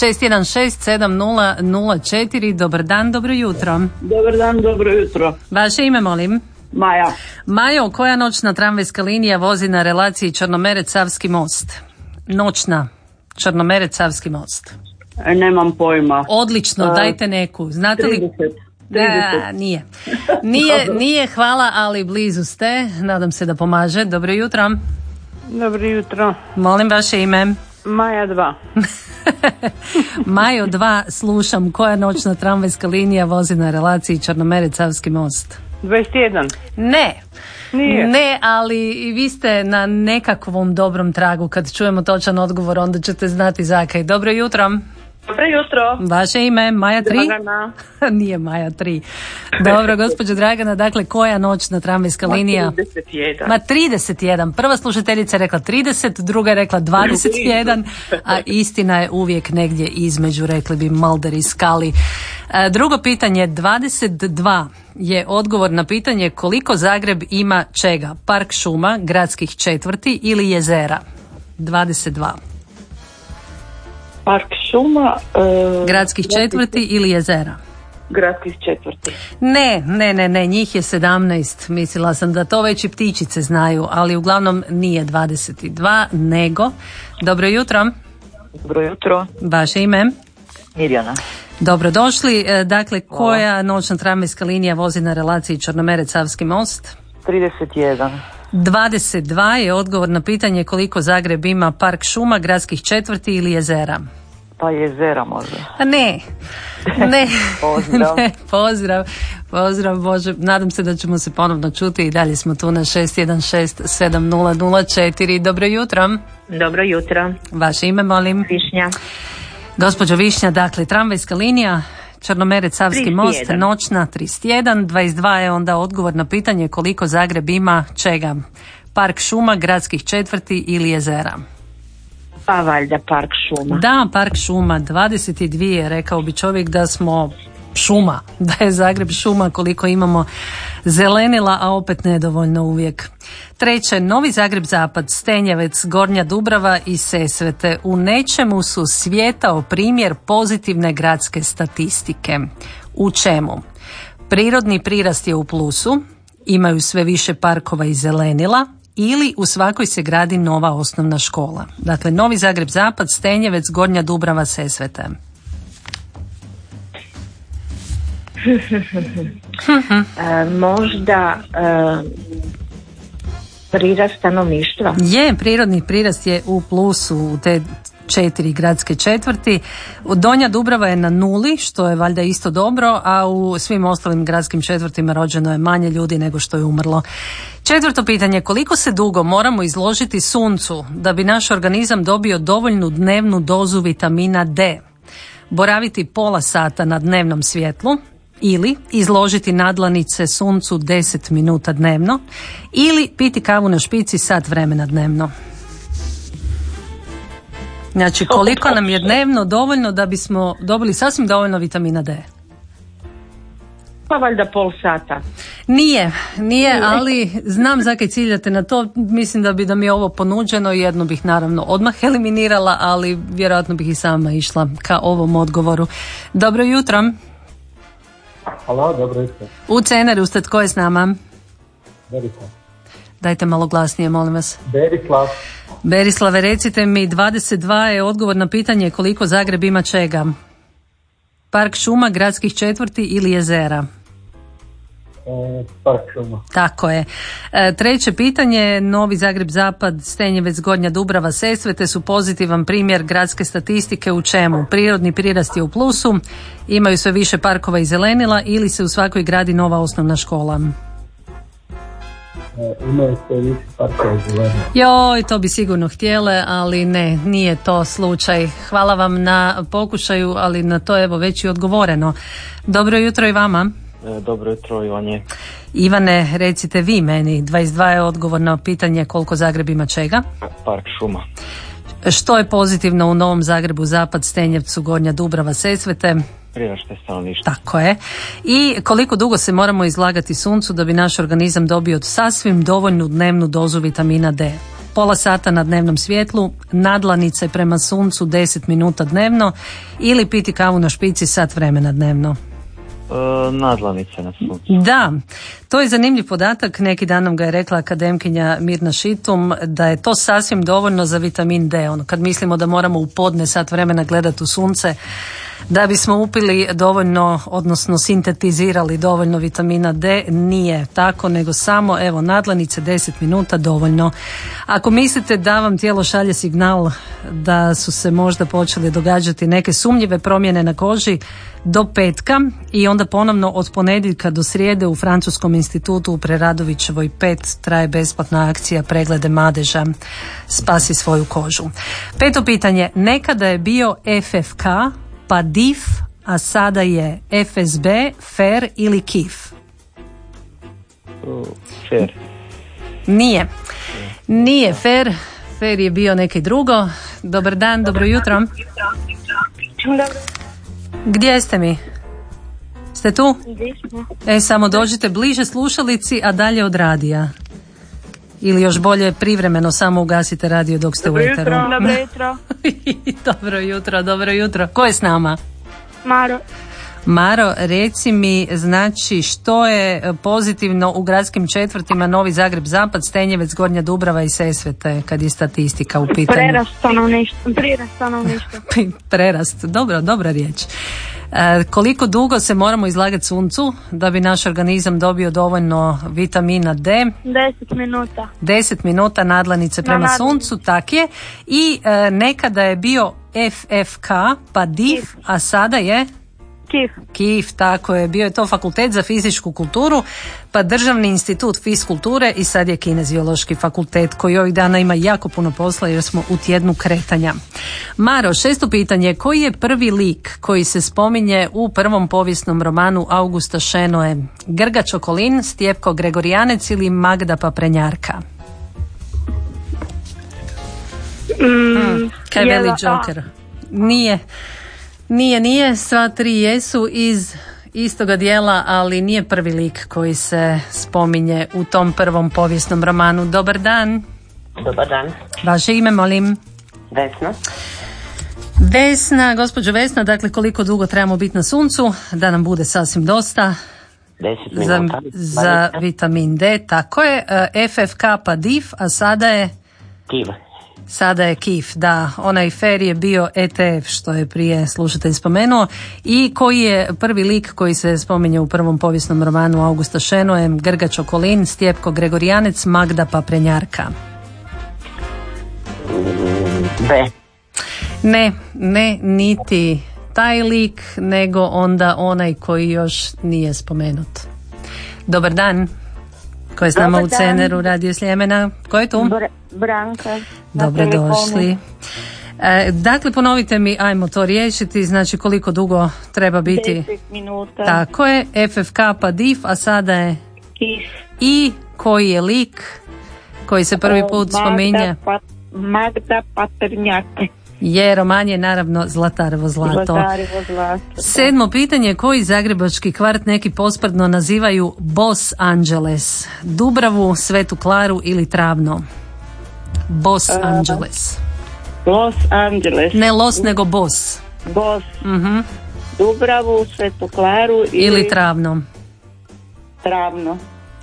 616-7004. Dobar dan, dobro jutro. Dobar dan, dobro jutro. Vaše ime, molim? Maja. Majo, koja noćna tramvajska linija vozi na relaciji Črnomerec-Savski most? Noćna, Črnomerec-Savski most. Nemam pojma. Odlično, dajte neku. Znate li? 30. Nije, hvala, ali blizu ste. Nadam se da pomaže. Dobro jutro. Dobro jutro. Molim vaše ime. Maja 2. Majo 2, slušam. Koja noćna tramvajska linija vozi na relaciji Črnomerec-Savski most? 21. Ne. Nije. Ne, ali i vi ste na nekakvom dobrom tragu. Kad čujemo točan odgovor, onda ćete znati zakaj. Dobro jutro. Dobro jutro. Vaše ime, Maja 3? Dragana. Nije Maja 3. Dobro, gospođo Dragana, dakle, koja noćna tramvajska linija? 31. 31. Prva slušateljica je rekla 30, druga je rekla 21, a istina je uvijek negdje između, rekli bi Mulder i Scully. Drugo pitanje, 22 je odgovor na pitanje koliko Zagreb ima čega? Park šuma, gradskih četvrti ili jezera? 22. Park šuma. Gradskih četvrti ili jezera? Gradskih četvrti. Ne, njih je 17. Mislila sam da to već i ptičice znaju, ali uglavnom nije 22, nego... Dobro jutro. Dobro jutro. Vaše ime? Mirjana. Dobrodošli. Dakle, koja noćna tramvajska linija vozi na relaciji Črnomerec-Savski most? 31. 22 je odgovor na pitanje koliko Zagreb ima park šuma, gradskih četvrti ili jezera. Pa jezera možda. Ne. Pozdrav. Ne, pozdrav, Bože. Nadam se da ćemo se ponovno čuti i dalje smo tu na 616-7004. Dobro jutro. Dobro jutro. Vaše ime, molim? Višnja. Gospođo Višnja, dakle, tramvajska linija Črnomerec-Savski most, noćna 31, 22 je onda odgovor na pitanje koliko Zagreb ima čega? Park šuma, gradskih četvrti ili jezera? Pa valjda park šuma. Da, park šuma, 22, rekao bi čovjek da smo šuma, da je Zagreb šuma koliko imamo zelenila, a opet nedovoljno uvijek. Treće, Novi Zagreb Zapad, Stenjevec, Gornja Dubrava i Sesvete u nečemu su svijetao primjer pozitivne gradske statistike. U čemu? Prirodni prirast je u plusu, imaju sve više parkova i zelenila ili u svakoj se gradi nova osnovna škola. Dakle, Novi Zagreb Zapad, Stenjevec, Gornja Dubrava, Sesvete. Možda prirast stanovništva. Prirodni prirast je u plusu u te 4 gradske četvrti. Donja Dubrava je na 0, što je valjda isto dobro, a u svim ostalim gradskim četvrtima rođeno je manje ljudi nego što je umrlo. Četvrto pitanje, koliko se dugo moramo izložiti suncu da bi naš organizam dobio dovoljnu dnevnu dozu vitamina D? Boraviti pola sata na dnevnom svjetlu ili izložiti nadlanice suncu 10 minuta dnevno ili piti kavu na špici sat vremena dnevno. Znači, koliko nam je dnevno dovoljno da bismo dobili sasvim dovoljno vitamina D? Pa valjda pol sata. Nije, ali znam zakaj ciljate na to. Mislim da mi je ovo ponuđeno i jednu bih naravno odmah eliminirala, ali vjerojatno bih i sama išla ka ovom odgovoru. Dobro jutro. Halo, dobro jutro. U Ceneru ste, tko je s nama? Berislav. Dajte malo glasnije, molim vas. Berislave, recite mi, 22 je odgovor na pitanje koliko Zagreb ima čega? Park šuma, gradskih četvrti ili jezera? Park šuma. Tako je. Treće pitanje, Novi Zagreb Zapad, Stenjevec, Gornja Dubrava, Sesvete su pozitivan primjer gradske statistike u čemu? Prirodni prirast je u plusu, imaju sve više parkova i zelenila ili se u svakoj gradi nova osnovna škola? Imaju sve više parkova i zelenila. Joj, to bi sigurno htjele, ali ne, nije to slučaj. Hvala vam na pokušaju, ali na to evo već i odgovoreno. Dobro jutro i vama. Dobro jutro, Ivanje. Ivane, recite vi meni, 22 je odgovor na pitanje koliko Zagreb ima čega? Park šuma. Što je pozitivno u Novom Zagrebu, Zapad, Stenjevcu, Gornja Dubrava, Sesvete? Priraštaj stanovništva. Tako je. I koliko dugo se moramo izlagati suncu da bi naš organizam dobio sasvim dovoljnu dnevnu dozu vitamina D? pola sata na dnevnom svjetlu, nadlanice prema suncu 10 minuta dnevno ili piti kavu na špici sat vremena dnevno? Nadlanice na suncu. Da, to je zanimljiv podatak. Neki dan nam ga je rekla akademkinja Mirna Šitum da je to sasvim dovoljno za vitamin D. Kad mislimo da moramo u podne sat vremena gledati u sunce da bismo upili dovoljno, odnosno sintetizirali dovoljno vitamina D, nije tako, nego samo nadlanice 10 minuta dovoljno. Ako mislite da vam tijelo šalje signal da su se možda počeli događati neke sumnjive promjene na koži, do petka i onda ponovno od ponedjeljka do srijede u Francuskom institutu u Preradovićevoj 5 traje besplatna akcija preglede madeža Spasi svoju kožu. Peto pitanje, nekada je bio FFK pa DIF, a sada je FSB, FER ili KIF? FER. Nije FER. FER je bio neki drugo. Dobar dan, dobro jutro. Gdje ste mi? Ste tu? Samo dođite bliže slušalici, a dalje od radija. Ili još bolje privremeno samo ugasite radio dok ste u eteru. Dobro jutro. Dobro jutro. Ko je s nama? Maro, reci mi, znači, što je pozitivno u gradskim četvrtima Novi Zagreb Zapad, Stenjevec, Gornja Dubrava i Sesvete, kad je statistika u pitanju? Prerast stanovništva. Prerast, dobra riječ. Koliko dugo se moramo izlagati suncu da bi naš organizam dobio dovoljno vitamina D? 10 minuta. 10 minuta nadlanice prema suncu, tak je. I nekada je bio FFK, pa DIF, a sada je? KIF, tako je. Bio je to Fakultet za fizičku kulturu, pa Državni institut fiskulture i sad je Kineziološki fakultet koji ovih dana ima jako puno posla jer smo u tjednu kretanja. Maro, šesto pitanje, koji je prvi lik koji se spominje u prvom povijesnom romanu Augusta Šenoe? Grga Čokolin, Stjepko Gregorijanec ili Magda Paprenjarka? Kaj veli Joker? Nije, sva tri jesu iz istoga dijela, ali nije prvi lik koji se spominje u tom prvom povijesnom romanu. Dobar dan. Dobar dan. Vaše ime, molim? Vesna, gospođo Vesna, dakle koliko dugo trebamo biti na suncu da nam bude sasvim dosta? 10 minuta. Za vitamin D, tako je. FFK pa DIF, a sada je? KIF. Sada je KIF, da, onaj FER je bio ETF, što je prije slušatelj spomenuo. I koji je prvi lik koji se spominje u prvom povijesnom romanu Augusta Šenoe? Grga Čokolin, Stjepko Gregorijanec, Magda Paprenjarka? B. Ne, niti taj lik, nego onda onaj koji još nije spomenut. Dobar dan. Ko je s nama u Ceneru Radio Sljemena? Ko je tu? Branka. Dobrodošli. Dakle, ponovite mi, ajmo to riješiti, znači koliko dugo treba biti? 10 minuta. Tako je, FFK pa DIF, a sada je? KIF. I koji je lik koji se prvi put spominje? Magda Paprenjarka. Je, roman je naravno Zlatarevo zlato. Sedmo pitanje, koji zagrebački kvart neki posprdno nazivaju Los Angeles? Dubravu, Svetu Klaru ili Travno? Los Angeles. Los Angeles. Ne Los, nego Bos. Dubravu, Svetu Klaru ili Travno? Travno.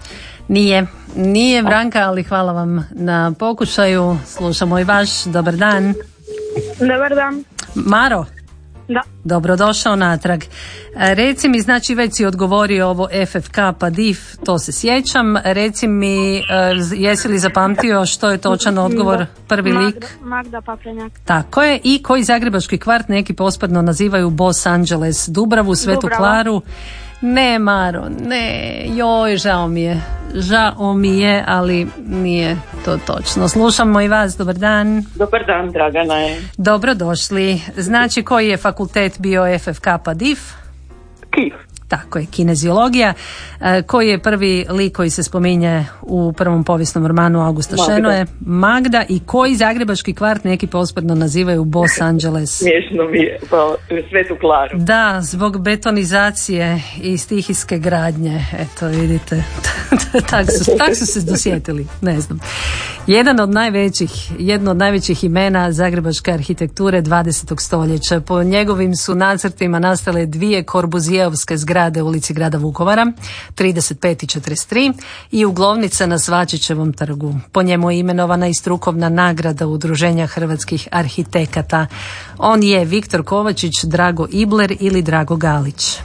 Nije Branka, ali hvala vam na pokušaju. Slušamo i vaš. Dobar dan. Dobar dan. Maro? Da. Dobrodošao natrag. Reci mi, znači već si odgovorio ovo FFK pa DIF, to se sjećam. Reci mi, jesi li zapamtio što je točan odgovor? Prvi lik? Magda Paprenjak. Tako je. I koji zagrebački kvart neki posprdno nazivaju Los Angeles? Dubravu, Svetu Klaru? Ne, Maro, ne, joj, žao mi je, ali nije to točno. Slušamo i vas, dobar dan. Dobar dan, Dragana je. Dobrodošli. Znači, koji je fakultet bio FFK pa DIF? KIF. Tako je, kineziologija. Koji je prvi lik koji se spominje u prvom povijesnom romanu Augusta Šenoe? Magda. I koji zagrebački kvart neki posprdno nazivaju Los Angeles? Smiješno mi je, pa Svetu Klaru. Da, zbog betonizacije i stihijske gradnje. Eto, vidite, tak su se dosjetili, ne znam. Jedno od najvećih imena zagrebačke arhitekture 20. stoljeća. Po njegovim su nacrtima nastale dvije korbuzijevske zgrade u ulici grada Vukovara, 35 i 43, i uglovnica na Svačićevom trgu. Po njemu je imenovana i strukovna nagrada Udruženja hrvatskih arhitekata. On je Viktor Kovačić, Drago Ibler ili Drago Galić.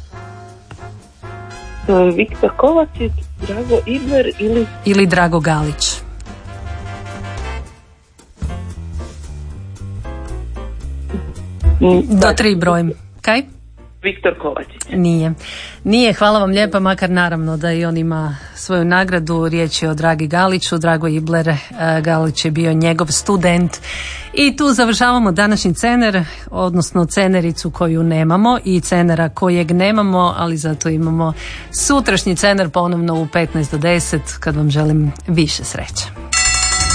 Viktor Kovačić, Drago Ibler ili Drago Galić. Do 3 brojim. Kaj? Viktor Kovačić. Nije, hvala vam lijepa, makar naravno da i on ima svoju nagradu. Riječ je o Dragi Galiću. Drago Ibler, Galić je bio njegov student. I tu završavamo današnji cener, odnosno cenericu koju nemamo i cenera kojeg nemamo, ali zato imamo sutrašnji cener ponovno u 15 do 10, kad vam želim više sreće.